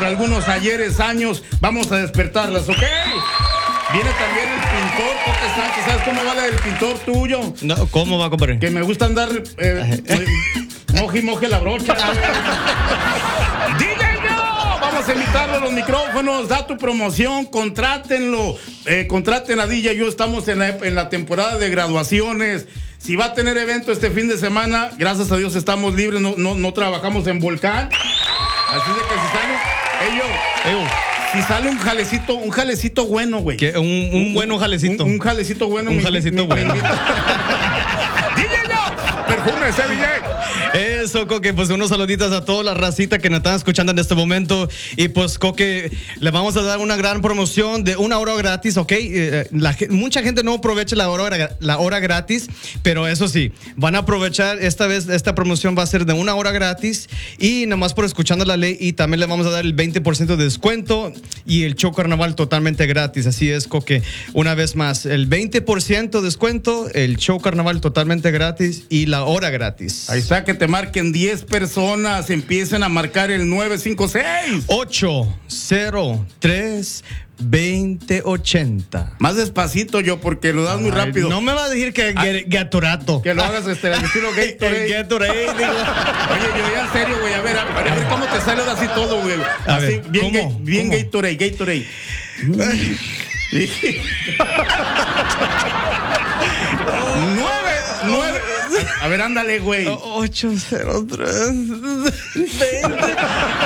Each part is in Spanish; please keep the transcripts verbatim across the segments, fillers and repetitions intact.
por algunos ayeres, años. Vamos a despertarlas, ¿ok? Viene también el pintor, Coque Sánchez. ¿Sabes cómo va la del pintor tuyo? No, ¿cómo va, compadre? Que me gusta andar eh, moje y moje la brocha. ¡D J Yo! Vamos a invitarlo a los micrófonos. Da tu promoción, contrátenlo. Eh, contraten a D J Yo. Estamos en la, en la temporada de graduaciones. Si va a tener evento este fin de semana, gracias a Dios estamos libres. No, no, no trabajamos en Volcán. Así de que si sale. Ey, yo. Ey, Si sale un jalecito, un jalecito bueno, güey. ¿Qué? Un, un, un bueno jalecito. Un, un jalecito bueno. Un mi, jalecito mi, bueno. Mi, D J Yo, perfume ese D J. Eso, Coque, pues unos saluditos a toda la racita que nos están escuchando en este momento. Y pues, Coque, le vamos a dar una gran promoción de una hora gratis, ¿ok? Eh, la, mucha gente no aprovecha la hora, la hora gratis, pero eso sí, van a aprovechar esta vez, esta promoción va a ser de una hora gratis y nomás por escuchando la ley, y también le vamos a dar el veinte por ciento de descuento y el show carnaval totalmente gratis. Así es, Coque, una vez más, el veinte por ciento de descuento, el show carnaval totalmente gratis y la hora gratis. Ahí está, que te marquen diez personas, empiecen a marcar el nueve cinco seis ocho cero tres veinte ochenta. Más despacito, yo, porque lo das muy rápido. No me vas a decir que Ay, Gatorato. Que lo hagas este, al estilo Gatorade. Gatorade, digo. Oye, yo ya en serio, güey, a ver, a, a ver cómo te sale así todo, güey. Así, ver, bien, ¿cómo? Ga, bien ¿Cómo? Gatorade, Gatorade. Nueve, nueve. A, a ver, ándale, güey. ocho cero tres veinte.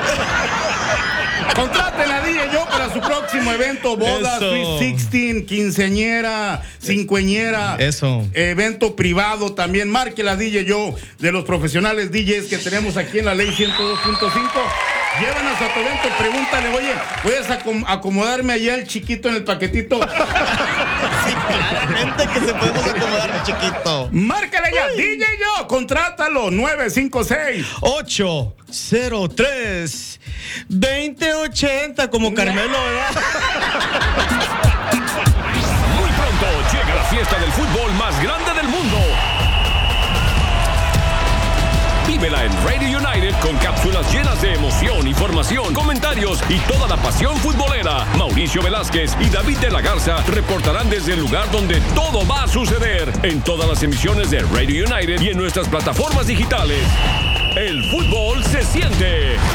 Contraten a D J Yo para su próximo evento, boda, Eso. Sweet Sixteen, quinceañera, cincueñera. Eso. Evento privado también. Marque la D J Yo de los profesionales D Js que tenemos aquí en la ley ciento dos punto cinco. Llévanos a tu evento, pregúntale, oye, ¿puedes acom- acomodarme allá el chiquito en el paquetito? Sí, claramente que se podemos acomodar, chiquito. Márcale ya, D J Yo, contrátalo, nueve cinco seis ocho cero tres veinte ochenta, como Carmelo, ¿verdad? Muy pronto llega la fiesta del fútbol más grande del mundo. Vívela en Radio United con cápsulas llenas de emoción, información, comentarios y toda la pasión futbolera. Mauricio Velázquez y David de la Garza reportarán desde el lugar donde todo va a suceder en todas las emisiones de Radio United y en nuestras plataformas digitales. El fútbol se siente.